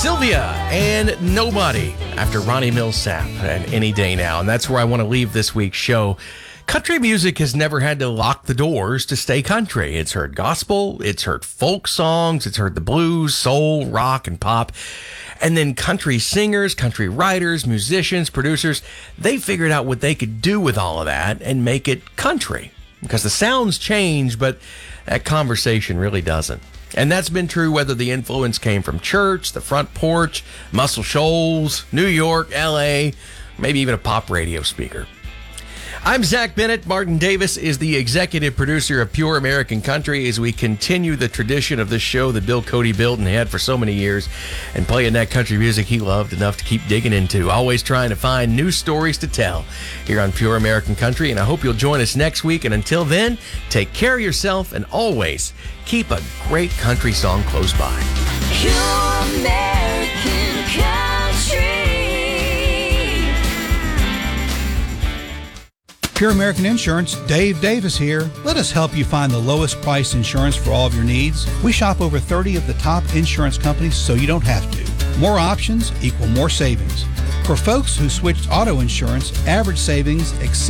Sylvia and Nobody after Ronnie Milsap and Any Day Now. And that's where I want to leave this week's show. Country music has never had to lock the doors to stay country. It's heard gospel, it's heard folk songs, it's heard the blues, soul, rock, and pop. And then country singers, country writers, musicians, producers, they figured out what they could do with all of that and make it country. Because the sounds change, but that conversation really doesn't. And that's been true whether the influence came from church, the front porch, Muscle Shoals, New York, L.A., maybe even a pop radio speaker. I'm Zach Bennett. Martin Davis is the executive producer of Pure American Country as we continue the tradition of this show that Bill Cody built and had for so many years and playing that country music he loved enough to keep digging into, always trying to find new stories to tell here on Pure American Country. And I hope you'll join us next week. And until then, take care of yourself and always keep a great country song close by. Pure American Country. Pure American Insurance, Dave Davis here. Let us help you find the lowest price insurance for all of your needs. We shop over 30 of the top insurance companies so you don't have to. More options equal more savings. For folks who switched auto insurance, average savings exceeds